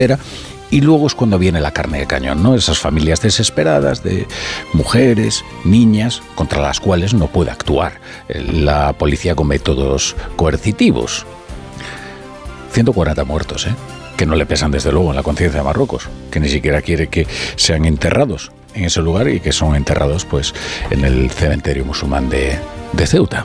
Y luego es cuando viene la carne de cañón, ¿no? Esas familias desesperadas de mujeres, niñas, contra las cuales no puede actuar la policía con métodos coercitivos. 140 muertos, que no le pesan desde luego en la conciencia de Marruecos, que ni siquiera quiere que sean enterrados en ese lugar y que son enterrados pues en el cementerio musulmán de Ceuta.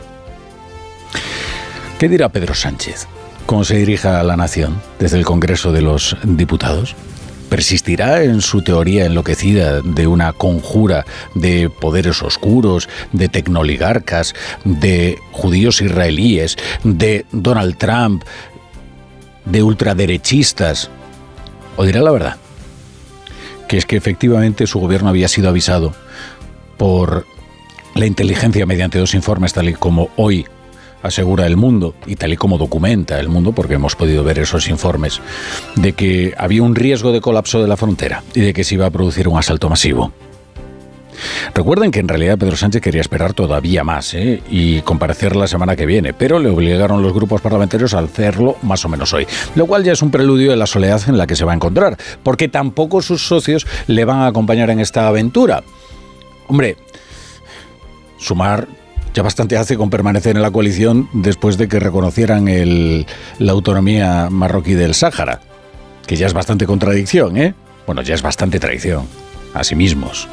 ¿Qué dirá Pedro Sánchez cuando se dirija a la nación desde el Congreso de los Diputados? ¿Persistirá en su teoría enloquecida de una conjura de poderes oscuros, de tecnoligarcas, de judíos israelíes, de Donald Trump, de ultraderechistas? ¿O dirá la verdad? Que es que efectivamente su gobierno había sido avisado por la inteligencia mediante 2 informes, tal y como hoy asegura El Mundo y tal y como documenta El Mundo, porque hemos podido ver esos informes, de que había un riesgo de colapso de la frontera y de que se iba a producir un asalto masivo. Recuerden que en realidad Pedro Sánchez quería esperar todavía más y comparecer la semana que viene, pero le obligaron los grupos parlamentarios a hacerlo más o menos hoy, lo cual ya es un preludio de la soledad en la que se va a encontrar, porque tampoco sus socios le van a acompañar en esta aventura. Hombre, Sumar ya bastante hace con permanecer en la coalición después de que reconocieran la autonomía marroquí del Sáhara, que ya es bastante contradicción, Bueno, ya es bastante traición a sí mismos.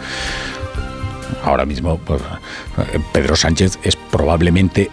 Ahora mismo, pues, Pedro Sánchez es probablemente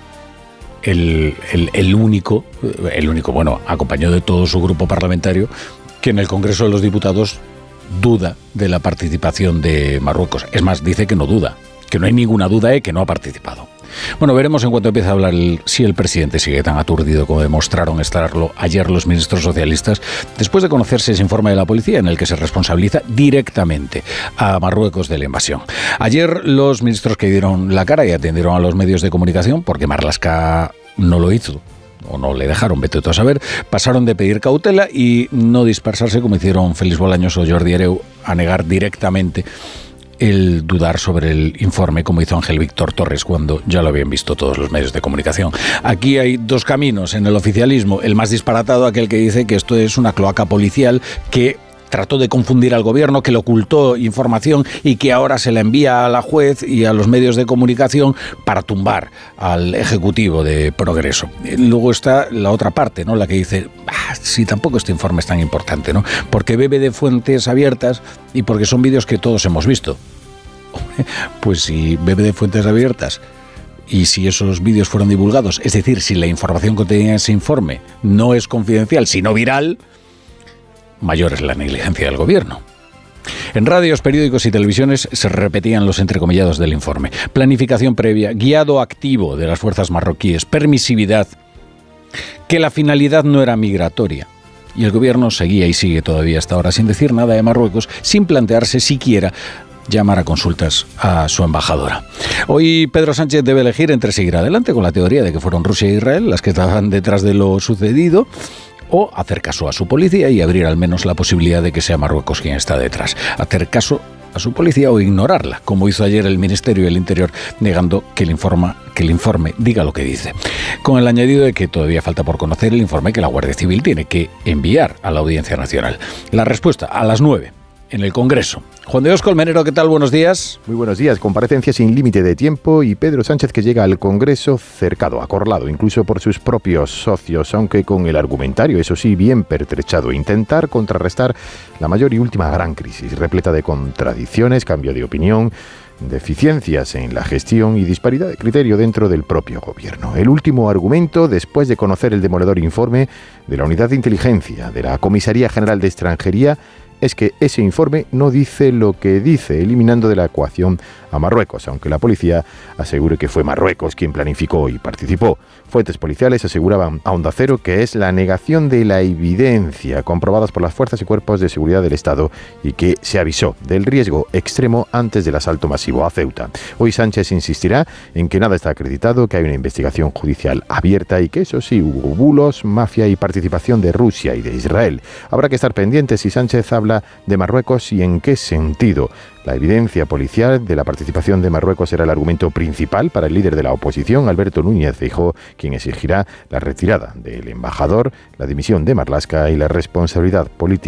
el único, bueno, acompañado de todo su grupo parlamentario, que en el Congreso de los Diputados duda de la participación de Marruecos. Es más, dice que no duda, que no hay ninguna duda que no ha participado. Bueno, veremos en cuanto empiece a hablar si el presidente sigue tan aturdido como demostraron estarlo ayer los ministros socialistas, después de conocerse ese informe de la policía en el que se responsabiliza directamente a Marruecos de la invasión. Ayer los ministros que dieron la cara y atendieron a los medios de comunicación, porque Marlaska no lo hizo, o no le dejaron, vete tú a saber, pasaron de pedir cautela y no dispersarse como hicieron Félix Bolaños o Jordi Hereu, a negar directamente el dudar sobre el informe, como hizo Ángel Víctor Torres cuando ya lo habían visto todos los medios de comunicación. Aquí hay 2 caminos en el oficialismo. El más disparatado, aquel que dice que esto es una cloaca policial que trató de confundir al gobierno, que le ocultó información y que ahora se la envía a la juez y a los medios de comunicación para tumbar al Ejecutivo de Progreso. Luego está la otra parte, ¿no? La que dice, sí, tampoco este informe es tan importante, ¿no? Porque bebe de fuentes abiertas y porque son vídeos que todos hemos visto. Pues si bebe de fuentes abiertas y si esos vídeos fueron divulgados, es decir, si la información contenida en ese informe no es confidencial, sino viral, mayor es la negligencia del gobierno. En radios, periódicos y televisiones se repetían los entrecomillados del informe. Planificación previa, guiado activo de las fuerzas marroquíes, permisividad, que la finalidad no era migratoria. Y el gobierno seguía y sigue todavía hasta ahora sin decir nada de Marruecos, sin plantearse siquiera llamar a consultas a su embajadora. Hoy Pedro Sánchez debe elegir entre seguir adelante con la teoría de que fueron Rusia e Israel las que estaban detrás de lo sucedido, o hacer caso a su policía y abrir al menos la posibilidad de que sea Marruecos quien está detrás. Hacer caso a su policía o ignorarla, como hizo ayer el Ministerio del Interior, negando que el informe diga lo que dice. Con el añadido de que todavía falta por conocer el informe que la Guardia Civil tiene que enviar a la Audiencia Nacional. La respuesta a las 9 en el Congreso. Juan de Dios Colmenero, ¿qué tal? Buenos días. Muy buenos días. Comparecencia sin límite de tiempo y Pedro Sánchez que llega al Congreso cercado, acorralado, incluso por sus propios socios, aunque con el argumentario, eso sí, bien pertrechado. Intentar contrarrestar la mayor y última gran crisis, repleta de contradicciones, cambio de opinión, deficiencias en la gestión y disparidad de criterio dentro del propio gobierno. El último argumento, después de conocer el demoledor informe de la Unidad de Inteligencia de la Comisaría General de Extranjería, es que ese informe no dice lo que dice, eliminando de la ecuación a Marruecos, aunque la policía asegure que fue Marruecos quien planificó y participó. Fuentes policiales aseguraban a Onda Cero que es la negación de la evidencia comprobadas por las fuerzas y cuerpos de seguridad del Estado y que se avisó del riesgo extremo antes del asalto masivo a Ceuta. Hoy Sánchez insistirá en que nada está acreditado, que hay una investigación judicial abierta y que eso sí, hubo bulos, mafia y participación de Rusia y de Israel. Habrá que estar pendientes si Sánchez habla habla de Marruecos y en qué sentido. La evidencia policial de la participación de Marruecos era el argumento principal para el líder de la oposición, Alberto Núñez Feijóo, quien exigirá la retirada del embajador, la dimisión de Marlaska y la responsabilidad política